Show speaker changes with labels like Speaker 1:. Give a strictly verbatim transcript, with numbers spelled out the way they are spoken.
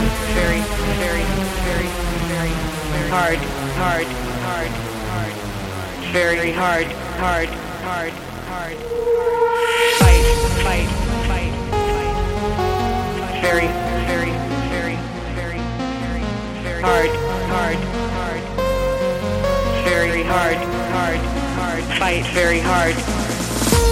Speaker 1: very, very, very, very, very hard, hard, hard, hard, very hard, hard, hard, hard, fight, fight, fight, fight, very, very, very, very, very, very hard, hard, hard, very hard, hard, hard, fight very hard.